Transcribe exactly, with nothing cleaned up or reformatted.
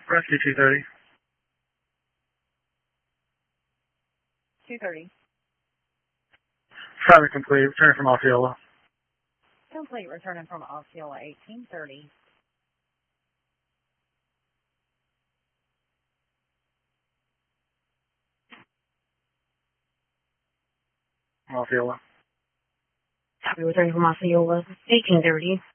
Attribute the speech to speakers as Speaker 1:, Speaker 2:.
Speaker 1: Rescue two thirty.
Speaker 2: two thirty.
Speaker 1: Traffic complete. Returning from Osceola.
Speaker 2: Complete, returning from Osceola, eighteen thirty.
Speaker 1: Osceola.
Speaker 2: Copy, returning from Osceola, eighteen thirty.